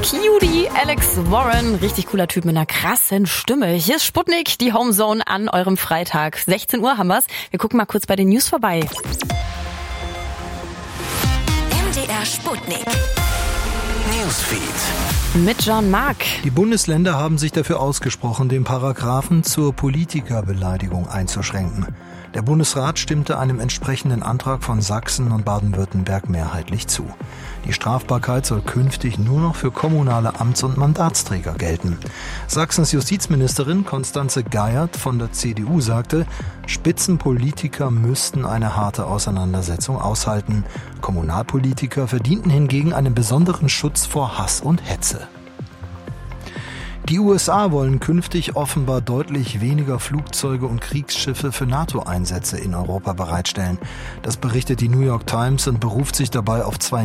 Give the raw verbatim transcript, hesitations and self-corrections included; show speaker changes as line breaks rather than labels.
Cutie Alex Warren, richtig cooler Typ mit einer krassen Stimme. Hier ist Sputnik, die Homezone an eurem Freitag. sechzehn Uhr haben wir's. Wir gucken mal kurz bei den News vorbei.
M D R Sputnik Newsfeed
mit John Mark.
Die Bundesländer haben sich dafür ausgesprochen, den Paragraphen zur Politikerbeleidigung einzuschränken. Der Bundesrat stimmte einem entsprechenden Antrag von Sachsen und Baden-Württemberg mehrheitlich zu. Die Strafbarkeit soll künftig nur noch für kommunale Amts- und Mandatsträger gelten. Sachsens Justizministerin Constanze Geiert von der C D U sagte, Spitzenpolitiker müssten eine harte Auseinandersetzung aushalten. Kommunalpolitiker verdienten hingegen einen besonderen Schutz vor Hass und Hetze. Die U S A wollen künftig offenbar deutlich weniger Flugzeuge und Kriegsschiffe für NATO-Einsätze in Europa bereitstellen. Das berichtet die New York Times und beruft sich dabei auf zwei